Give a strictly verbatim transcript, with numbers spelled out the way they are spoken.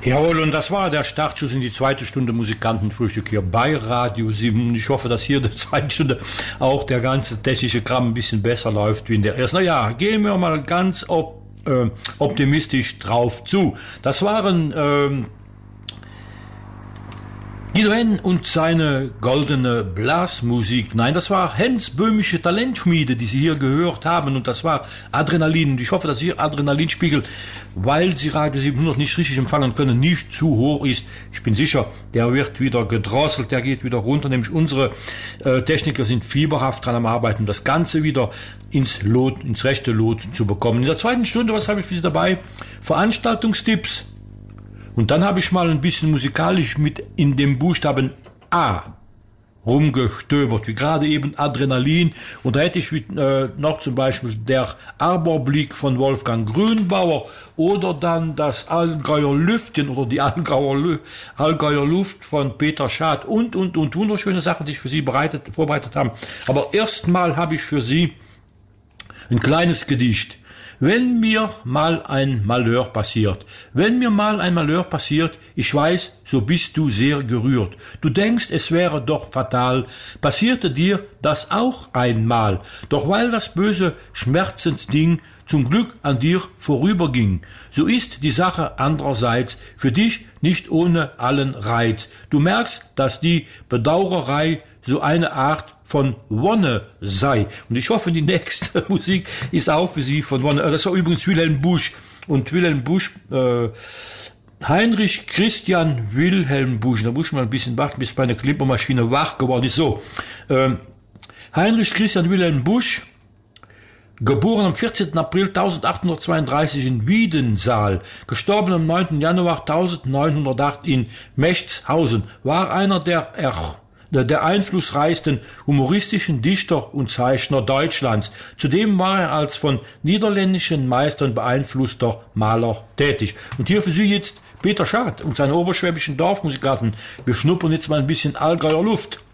Jawohl, und das war der Startschuss in die zweite Stunde Musikantenfrühstück hier bei Radio sieben. Ich hoffe, dass hier in der zweiten Stunde auch der ganze technische Kram ein bisschen besser läuft wie in der ersten. Naja, gehen wir mal ganz op, äh, optimistisch drauf zu. Das waren ähm, Guido Henn und seine goldene Blasmusik. Nein, das war Henns böhmische Talentschmiede, die Sie hier gehört haben. Und das war Adrenalin. Und ich hoffe, dass Ihr Adrenalinspiegel, weil Sie Radio siebenhundert nicht richtig empfangen können, nicht zu hoch ist. Ich bin sicher, der wird wieder gedrosselt, der geht wieder runter. Nämlich unsere äh, Techniker sind fieberhaft dran am Arbeiten, um das Ganze wieder ins Lot, ins rechte Lot zu bekommen. In der zweiten Stunde, was habe ich für Sie dabei? Veranstaltungstipps. Und dann habe ich mal ein bisschen musikalisch mit in dem Buchstaben A rumgestöbert, wie gerade eben Adrenalin. Und da hätte ich äh, noch zum Beispiel der Arborblick von Wolfgang Grünbauer oder dann das Allgäuer Lüftchen oder die Allgäuer, Lü Allgäuer Luft von Peter Schad und, und, und wunderschöne Sachen, die ich für Sie bereitet, vorbereitet habe. Aber erstmal habe ich für Sie ein kleines Gedicht. Wenn mir mal ein Malheur passiert, wenn mir mal ein Malheur passiert, ich weiß, so bist du sehr gerührt. Du denkst, es wäre doch fatal, passierte dir das auch einmal. Doch weil das böse Schmerzensding zum Glück an dir vorüberging, so ist die Sache andererseits für dich nicht ohne allen Reiz. Du merkst, dass die Bedauererei so eine Art von Wonne sei. Und ich hoffe, die nächste Musik ist auch für Sie von Wonne. Das war übrigens Wilhelm Busch. Und Wilhelm Busch, äh, Heinrich Christian Wilhelm Busch, da muss ich mal ein bisschen warten, bis meine Klimpermaschine wach geworden ist. So, äh, Heinrich Christian Wilhelm Busch, geboren am vierzehnten April eintausendachthundertzweiunddreißig in Wiedensaal, gestorben am neunten Januar eintausendneunhundertacht in Mechtshausen, war einer der er der einflussreichsten humoristischen Dichter und Zeichner Deutschlands. Zudem war er als von niederländischen Meistern beeinflusster Maler tätig. Und hier für Sie jetzt Peter Schad und seine oberschwäbischen Dorfmusikanten. Wir schnuppern jetzt mal ein bisschen Allgäuer Luft.